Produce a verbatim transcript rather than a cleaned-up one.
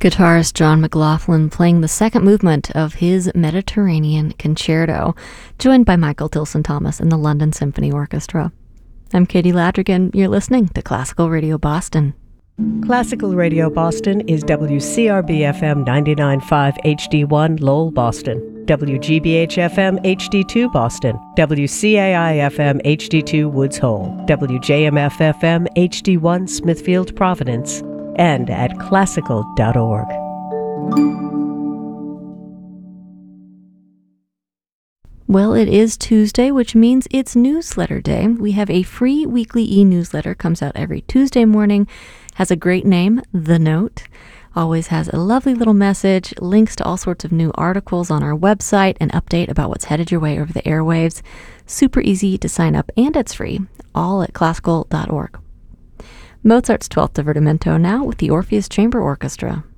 Guitarist John McLaughlin playing the second movement of his Mediterranean Concerto, joined by Michael Tilson Thomas and the London Symphony Orchestra. I'm Katie Ladrigan. You're listening to Classical Radio Boston. Classical Radio Boston is W C R B F M ninety-nine point five H D one Lowell, Boston, W G B H F M H D two Boston, W C A I F M H D two Woods Hole, W J M F F M H D one Smithfield, Providence, and at classical dot org. Well, it is Tuesday, which means it's newsletter day. We have a free weekly e-newsletter, comes out every Tuesday morning, has a great name, The Note, always has a lovely little message, links to all sorts of new articles on our website, an update about what's headed your way over the airwaves. Super easy to sign up, and it's free, all at classical dot org. Mozart's twelfth Divertimento now with the Orpheus Chamber Orchestra.